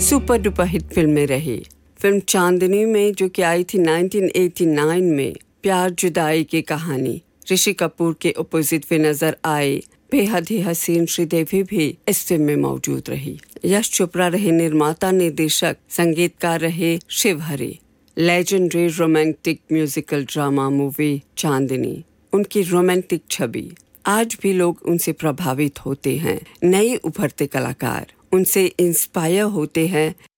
Super duper hit फिल्में रही। Film चांदनी में जो कि आई थी 1989 में, प्यार जुदाई की कहानी, ऋषि कपूर के अपोजिट में नजर आए बेहद ही हसीन श्रीदेवी भी इस फिल्म में मौजूद रही। यश चोपड़ा रहे निर्माता निर्देशक, संगीतकार रहे शिव हरी। Legendary romantic musical drama movie चांदनी, उनकी रोमांटिक छवि, आज भी लोग उनसे प्रभावित होते हैं। नए उभरते कलाकार उनसे इंस्पायर होते हैं